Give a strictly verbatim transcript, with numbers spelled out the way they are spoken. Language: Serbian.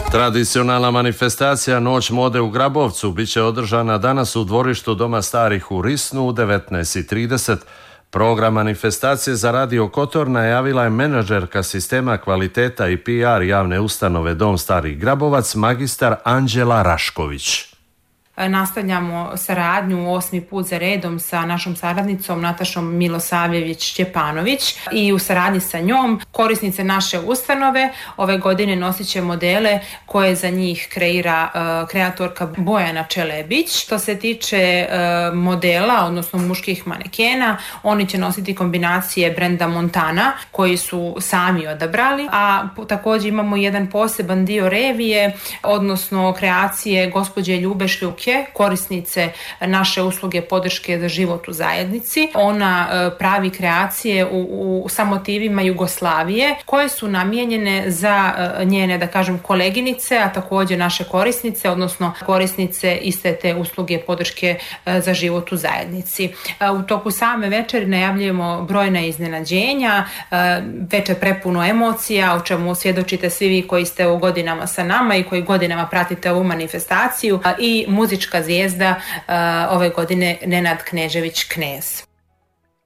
Tradicionalna manifestacija Noć mode u Grabovcu bit će održana danas u dvorištu Doma starih u Risnu u devetnaest i trideset. Program manifestacije za Radio Kotor najavila je menadžerka sistema kvaliteta i P R javne ustanove Dom starih Grabovac, magistar Anđela Rašković. Nastavljamo saradnju osmi put za redom sa našom saradnicom Natašom Milosavljević-Čepanović i u saradnji sa njom korisnice naše ustanove ove godine nosit će modele koje za njih kreira uh, kreatorka Bojana Čelebić. Što se tiče uh, modela, odnosno muških manekena, oni će nositi kombinacije brenda Montana koji su sami odabrali, a također imamo jedan poseban dio revije, odnosno kreacije gospođe Ljube Šljuke, korisnice naše usluge podrške za život u zajednici. Ona e, pravi kreacije u, u, sa motivima Jugoslavije koje su namijenjene za e, njene, da kažem, koleginice, a također naše korisnice, odnosno korisnice iste te usluge podrške e, za život u zajednici. E, u toku same večeri najavljujemo brojna iznenađenja, e, večer prepuno emocija, o čemu svjedočite svi vi koji ste u godinama sa nama i koji godinama pratite ovu manifestaciju, a, i muzička zvijezda uh, ove godine Nenad Knežević Knez.